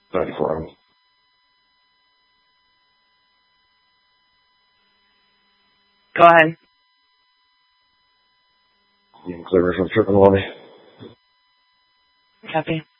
94 hours. Go ahead. You can clear me from tripping on me. Copy.